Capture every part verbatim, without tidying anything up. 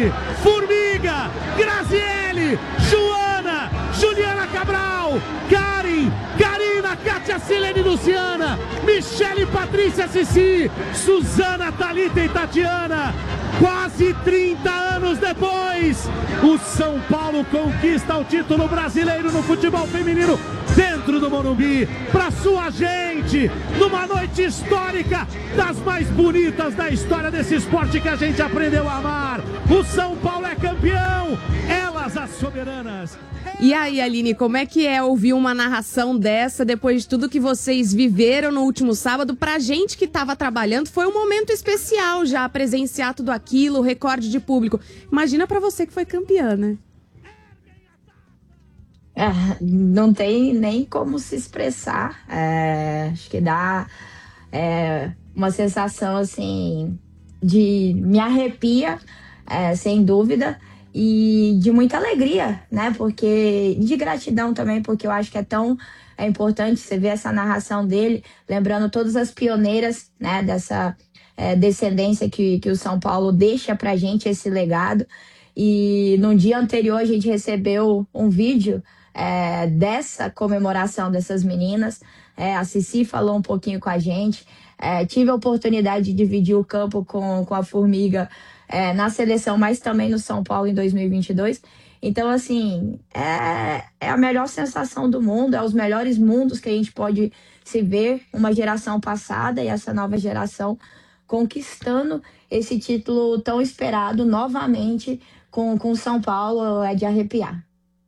Grazi, Formiga, Graziele, Joana, Juliana Cabral, Karen, Karina, Kátia, Silene, Luciana, Michele, Patrícia, Cici, Suzana, Thalita e Tatiana. Quase trinta anos depois, o São Paulo conquista o título brasileiro no futebol feminino dentro do Morumbi, para sua gente, numa noite histórica, das mais bonitas da história desse esporte que a gente aprendeu a amar. O São Paulo é campeão, elas as soberanas. E aí, Aline, como é que é ouvir uma narração dessa depois de tudo que vocês viveram no último sábado? Pra gente que estava trabalhando, foi um momento especial já presenciar tudo aquilo, recorde de público. Imagina pra você que foi campeã, né? É, não tem nem como se expressar. É, acho que dá é, uma sensação assim de me arrepia, é, sem dúvida, e de muita alegria, né? Porque de gratidão também, porque eu acho que é tão é importante você ver essa narração dele, lembrando todas as pioneiras, né? Dessa é, descendência que, que o São Paulo deixa pra gente, esse legado. E no dia anterior a gente recebeu um vídeo É, dessa comemoração dessas meninas. É, a Cici falou um pouquinho com a gente. É, tive a oportunidade de dividir o campo com, com a Formiga é, na seleção, mas também no São Paulo em dois mil e vinte e dois. Então, assim, é, é a melhor sensação do mundo, é os melhores mundos que a gente pode se ver, uma geração passada e essa nova geração conquistando esse título tão esperado novamente com o São Paulo. É de arrepiar.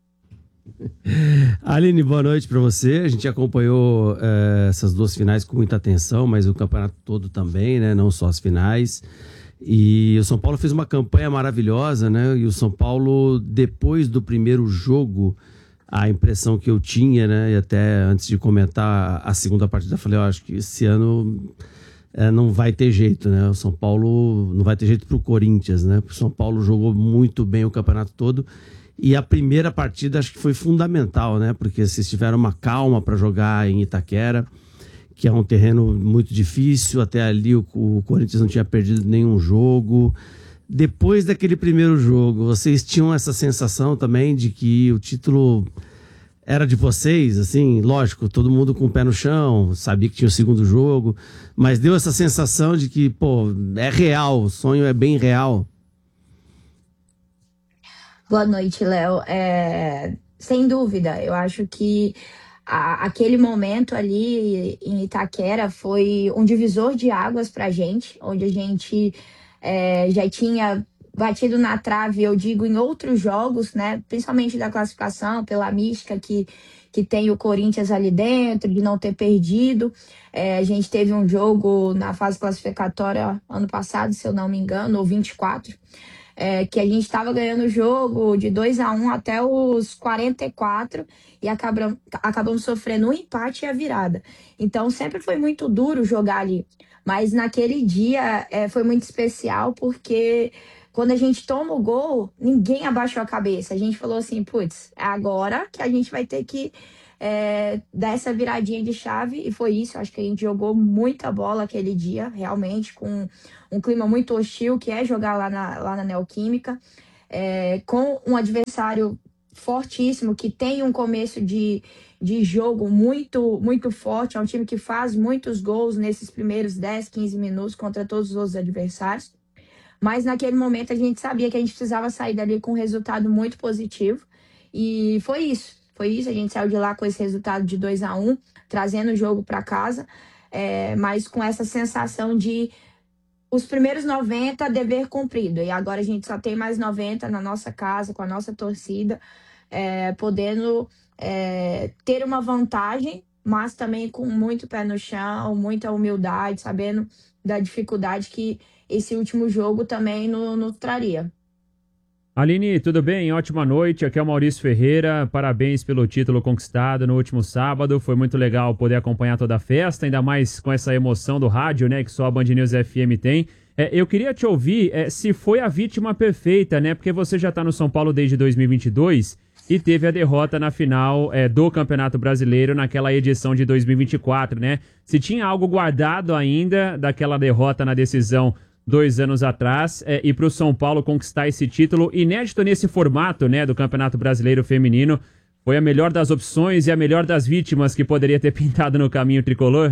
Aline, boa noite para você. A gente acompanhou é, essas duas finais com muita atenção, mas o campeonato todo também, né? Não só as finais. E o São Paulo fez uma campanha maravilhosa, né? E o São Paulo, depois do primeiro jogo, a impressão que eu tinha, né? E até antes de comentar a segunda partida, eu falei, eu acho que esse ano é, não vai ter jeito, né? O São Paulo não vai ter jeito pro Corinthians, né? O São Paulo jogou muito bem o campeonato todo. E a primeira partida acho que foi fundamental, né? Porque vocês tiveram uma calma para jogar em Itaquera, que é um terreno muito difícil. Até ali o, o Corinthians não tinha perdido nenhum jogo. Depois daquele primeiro jogo, vocês tinham essa sensação também de que o título era de vocês? Assim, lógico, todo mundo com o pé no chão, sabia que tinha o segundo jogo, mas deu essa sensação de que, pô, é real, o sonho é bem real. Boa noite, Léo. É, sem dúvida, eu acho que a, aquele momento ali em Itaquera foi um divisor de águas pra gente, onde a gente é, já tinha batido na trave, eu digo, em outros jogos, né? Principalmente da classificação, pela mística que, que tem o Corinthians ali dentro, de não ter perdido. É, a gente teve um jogo na fase classificatória ano passado, se eu não me engano, ou vinte e quatro. É, que a gente estava ganhando o jogo de dois a um até os quarenta e quatro e acabamos, acabamos sofrendo um empate e a virada. Então sempre foi muito duro jogar ali. Mas naquele dia é, foi muito especial porque quando a gente toma o gol, ninguém abaixou a cabeça. A gente falou assim, putz, é agora que a gente vai ter que é, dar essa viradinha de chave. E foi isso, acho que a gente jogou muita bola aquele dia, realmente, com um clima muito hostil, que é jogar lá na, lá na Neoquímica, é, com um adversário fortíssimo, que tem um começo de, de jogo muito, muito forte. É um time que faz muitos gols nesses primeiros dez, quinze minutos contra todos os outros adversários. Mas naquele momento a gente sabia que a gente precisava sair dali com um resultado muito positivo. E foi isso, foi isso. A gente saiu de lá com esse resultado de dois a um, trazendo o jogo para casa, é, mas com essa sensação de os primeiros noventa, dever cumprido. E agora a gente só tem mais noventa na nossa casa, com a nossa torcida, é, podendo é, ter uma vantagem, mas também com muito pé no chão, muita humildade, sabendo da dificuldade que esse último jogo também nos no traria. Aline, tudo bem? Ótima noite. Aqui é o Maurício Ferreira. Parabéns pelo título conquistado no último sábado. Foi muito legal poder acompanhar toda a festa, ainda mais com essa emoção do rádio, né, que só a Band News F M tem. É, eu queria te ouvir é, se foi a vítima perfeita, né? Porque você já está no São Paulo desde dois mil e vinte e dois e teve a derrota na final é, do Campeonato Brasileiro naquela edição de dois mil e vinte e quatro, né? Se tinha algo guardado ainda daquela derrota na decisão dois anos atrás, é, e para o São Paulo conquistar esse título inédito nesse formato, né, do Campeonato Brasileiro Feminino, foi a melhor das opções e a melhor das vítimas que poderia ter pintado no caminho tricolor?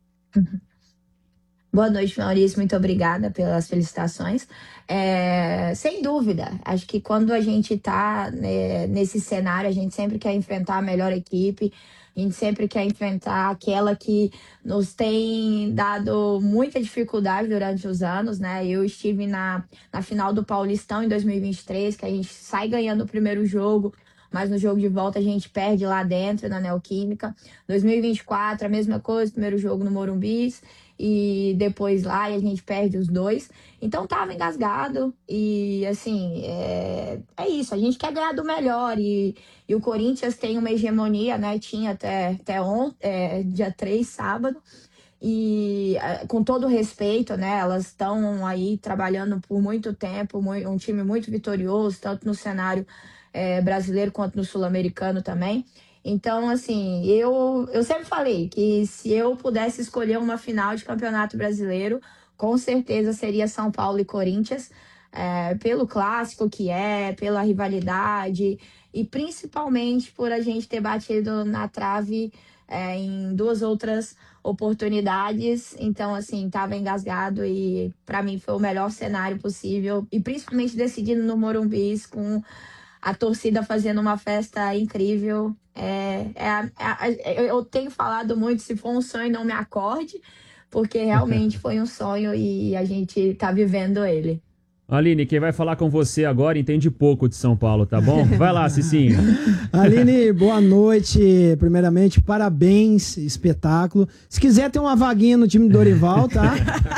Boa noite, Maurício. Muito obrigada pelas felicitações. É, sem dúvida, acho que quando a gente está, né, nesse cenário, a gente sempre quer enfrentar a melhor equipe, a gente sempre quer enfrentar aquela que nos tem dado muita dificuldade durante os anos, né? Eu estive na, na final do Paulistão em dois mil e vinte e três, que a gente sai ganhando o primeiro jogo, mas no jogo de volta a gente perde lá dentro, na Neoquímica. dois mil e vinte e quatro, a mesma coisa, primeiro jogo no Morumbi, e depois lá e a gente perde os dois. Então tava engasgado e assim, é, é isso, a gente quer ganhar do melhor e, e o Corinthians tem uma hegemonia, né? Tinha até, até ontem, é, dia três, sábado, e com todo respeito, né? Elas estão aí trabalhando por muito tempo, um time muito vitorioso, tanto no cenário é, brasileiro quanto no sul-americano também. Então, assim, eu, eu sempre falei que se eu pudesse escolher uma final de campeonato brasileiro, com certeza seria São Paulo e Corinthians, é, pelo clássico que é, pela rivalidade e principalmente por a gente ter batido na trave é, em duas outras oportunidades. Então, assim, estava engasgado e para mim foi o melhor cenário possível e principalmente decidido no Morumbi com a torcida fazendo uma festa incrível. É, é, é, eu tenho falado muito, se for um sonho, não me acorde, porque realmente foi um sonho e a gente tá vivendo ele. Aline, quem vai falar com você agora entende pouco de São Paulo, tá bom? Vai lá, Cicinho. Aline, boa noite. Primeiramente, parabéns, espetáculo. Se quiser ter uma vaguinha no time do Dorival, tá?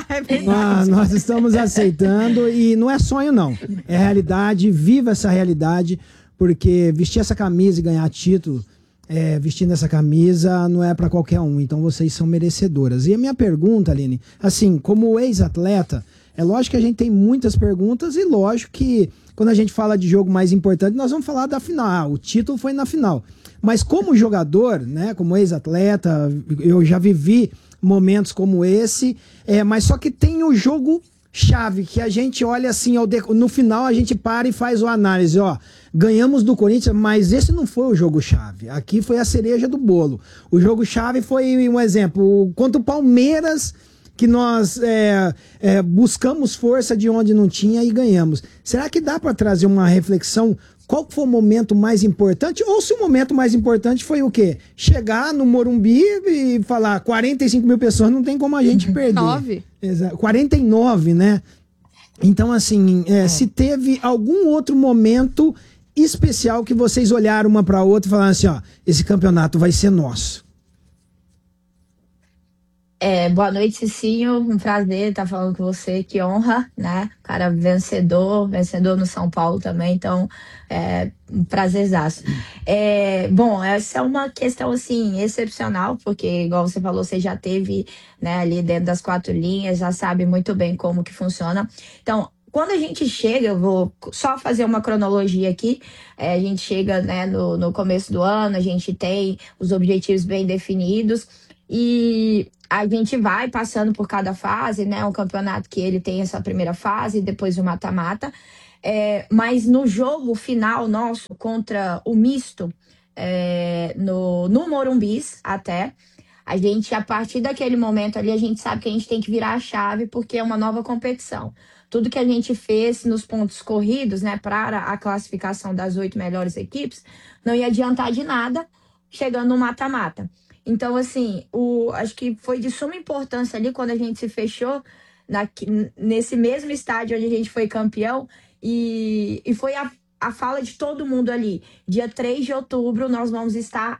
nós, nós estamos aceitando e não é sonho, não. É realidade, viva essa realidade, porque vestir essa camisa e ganhar título, é, vestindo essa camisa, não é para qualquer um. Então vocês são merecedoras. E a minha pergunta, Aline, assim, como ex-atleta, é lógico que a gente tem muitas perguntas e lógico que quando a gente fala de jogo mais importante, nós vamos falar da final. Ah, o título foi na final. Mas como jogador, né, como ex-atleta, eu já vivi momentos como esse, é, mas só que tem o jogo chave, que a gente olha assim, ao de... no final a gente para e faz uma análise, ó, ganhamos do Corinthians, mas esse não foi o jogo chave, aqui foi a cereja do bolo. O jogo chave foi um exemplo, contra o Palmeiras, que nós é, é, buscamos força de onde não tinha e ganhamos. Será que dá para trazer uma reflexão? Qual foi o momento mais importante? Ou se o momento mais importante foi o quê? Chegar no Morumbi e falar quarenta e cinco mil pessoas, não tem como a gente perder. Nove. Exato. quarenta e nove, né? Então, assim, é, se teve algum outro momento especial que vocês olharam uma para outra e falaram assim, ó, esse campeonato vai ser nosso. É, boa noite, Cicinho. Um prazer estar falando com você. Que honra, né? Cara vencedor, vencedor no São Paulo também. Então, é um prazerzaço. É, bom, essa é uma questão, assim, excepcional, porque, igual você falou, você já teve, né, ali dentro das quatro linhas, já sabe muito bem como que funciona. Então, quando a gente chega, eu vou só fazer uma cronologia aqui, é, a gente chega, né, no, no começo do ano, a gente tem os objetivos bem definidos e a gente vai passando por cada fase, né? Um campeonato que ele tem essa primeira fase, depois o mata-mata. É, mas no jogo final nosso contra o misto, é, no, no Morumbi até, a gente, a partir daquele momento ali, a gente sabe que a gente tem que virar a chave porque é uma nova competição. Tudo que a gente fez nos pontos corridos, né, para a classificação das oito melhores equipes, não ia adiantar de nada chegando no mata-mata. Então, assim, o, acho que foi de suma importância ali quando a gente se fechou na, nesse mesmo estádio onde a gente foi campeão e, e foi a, a fala de todo mundo ali. Dia três de outubro nós vamos estar